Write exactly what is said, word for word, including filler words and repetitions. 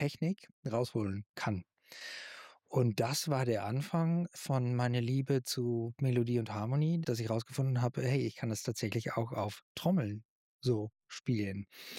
Technik rausholen kann. Und das war der Anfang von meiner Liebe zu Melodie und Harmonie, dass ich rausgefunden habe: „Hey, ich kann das tatsächlich auch auf Trommeln so spielen.“